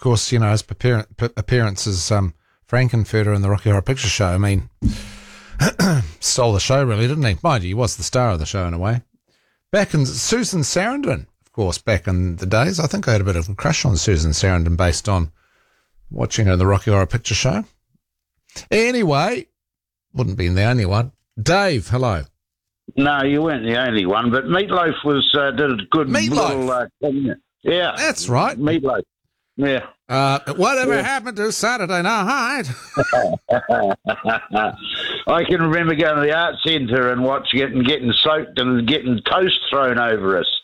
course, his appearance as Frankenfurter in the Rocky Horror Picture Show. I mean, stole the show, really, didn't he? Mind you, he was the star of the show in a way. Back in Susan Sarandon, of course, back in the days, I think I had a bit of a crush on Susan Sarandon based on watching her in the Rocky Horror Picture Show. Anyway, wouldn't be the only one. Dave, hello. No, you weren't the only one, but Meatloaf did a good Meatloaf. little... yeah. That's right. Meatloaf. Yeah. Whatever happened to Saturday night? I can remember going to the art centre and watching it and getting soaked and getting toast thrown over us.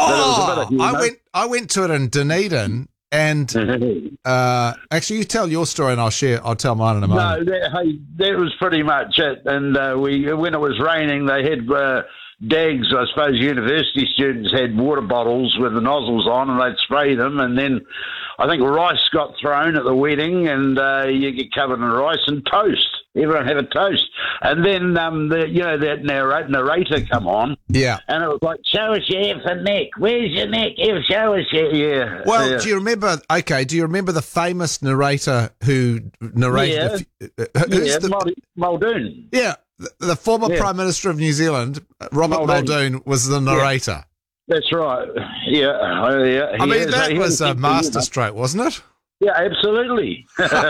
I went to it in Dunedin, and actually, you tell your story and I'll tell mine in a moment. No, that was pretty much it. And when it was raining, they had dags. I suppose university students had water bottles with the nozzles on, and they'd spray them. And then I think rice got thrown at the wedding, and you get covered in rice and toast. Everyone had a toast. And then, that narrator come on. Yeah. And it was like, show us your F and neck. Where's your neck? Show us your... Yeah. Well, yeah. do you remember the famous narrator who narrated... Muldoon. Yeah. The former Prime Minister of New Zealand, Robert Muldoon, was the narrator. Yeah. That's right. Yeah. I mean, that was a masterstroke, wasn't it? Yeah, absolutely.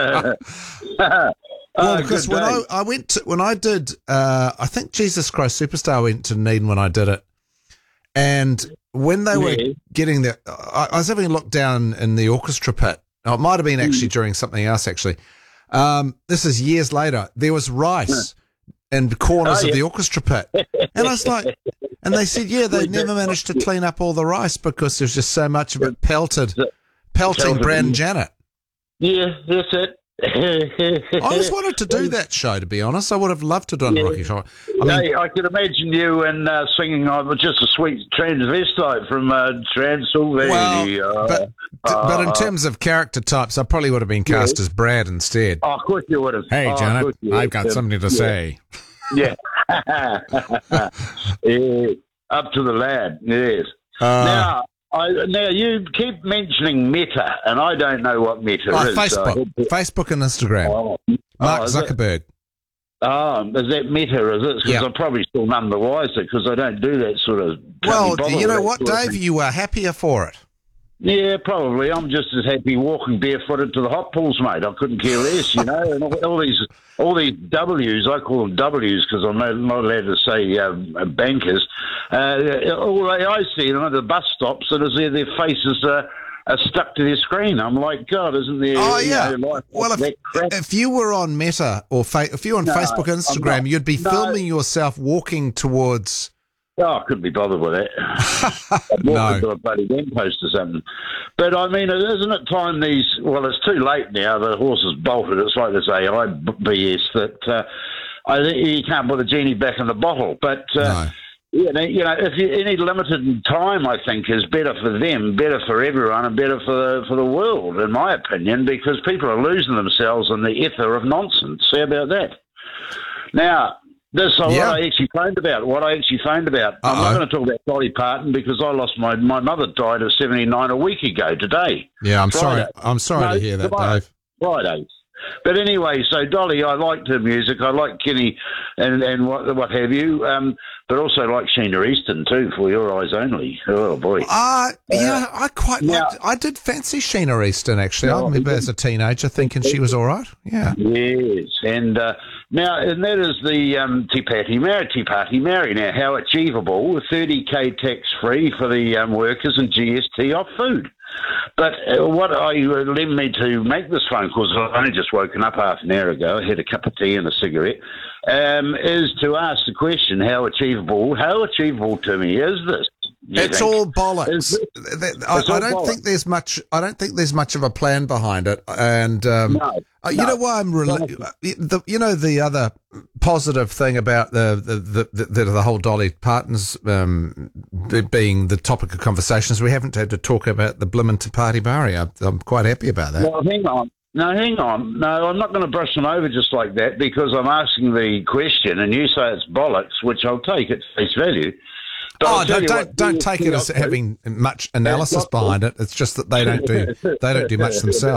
Well, because when I did, I think Jesus Christ Superstar went to Dunedin when I did it, and when they were getting there, I was having a look down in the orchestra pit. Oh, it might have been actually during something else. Actually, this is years later. There was rice in the corners of the orchestra pit, and I was like, and they said, they never managed to clean up all the rice because there's just so much of it pelting Brad and Janet. Yeah, that's it. I always wanted to do that show, to be honest. I would have loved to do a Rocky Horror. I could imagine you singing just a sweet transvestite from Transylvania. Well, but in terms of character types, I probably would have been cast as Brad instead. Oh, of course you would have. Hey, Janet, I've got something to say. Yeah. Up to the lad, yes. Now you keep mentioning Meta, and I don't know what Meta is. Facebook and Instagram. Mark Zuckerberg. Is that Meta, is it? Because I'm probably still none the wiser because I don't do that sort of... Well, you know what, Dave? You are happier for it. Yeah, probably. I'm just as happy walking barefooted to the hot pools, mate. I couldn't care less, And all these W's, I call them W's because I'm not allowed to say bankers. All I see them at the bus stops, and their faces are stuck to their screen. I'm like, God, isn't there? Oh yeah. If you were on Meta or if you were on Facebook, and Instagram, you'd be filming yourself walking towards. Oh, I couldn't be bothered with that. I'd walk into a bloody lamppost or something. But, I mean, isn't it time it's too late now. The horse has bolted. It's like this AI BS that I think you can't put the genie back in the bottle. But, if any limited time, I think, is better for them, better for everyone, and better for the world, in my opinion, because people are losing themselves in the ether of nonsense. How about that? Now... What I actually phoned about. I'm not going to talk about Dolly Parton because I lost my mother died at 79 a week ago today. Yeah, I'm sorry. I'm sorry to hear that, Dave. Friday. But anyway, so Dolly, I liked her music. I like Kenny and what have you. But also like Sheena Easton too, For Your Eyes Only. Oh boy. I quite liked. I did fancy Sheena Easton actually. I remember as a teenager thinking she was all right. Yeah. Yes, and that is the Te Pāti Mary. Now, how achievable? 30K tax free for the workers and GST off food. But what led me to make this phone call, I've only just woken up half an hour ago, I had a cup of tea and a cigarette, is to ask the question, how achievable to me is this? It's all bollocks. I don't think there's much. I don't think there's much of a plan behind it. And you know why I'm. The other positive thing about the whole Dolly Parton's being the topic of conversations, we haven't had to talk about the blimmin' Te Pāti Mary. I'm quite happy about that. Well, hang on. No, I'm not going to brush them over just like that because I'm asking the question, and you say it's bollocks, which I'll take at face value. Don't take it as having much analysis behind it. It's just that they don't do much themselves.